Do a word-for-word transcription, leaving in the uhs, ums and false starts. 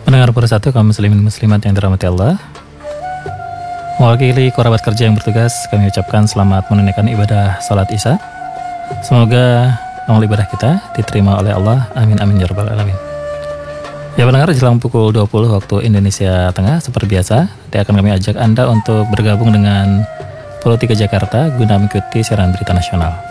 Pendengar bersatu kaum muslimin muslimat yang dirahmati Allah, mewakili kerabat kerja yang bertugas, kami ucapkan selamat menunaikan ibadah salat Isya. Semoga amal ibadah kita diterima oleh Allah. Amin amin ya rabbal alamin. Ya pendengar, jelang pukul dua puluh waktu Indonesia Tengah, seperti biasa, dia akan kami ajak Anda untuk bergabung dengan Pro tiga Jakarta guna mengikuti siaran berita nasional.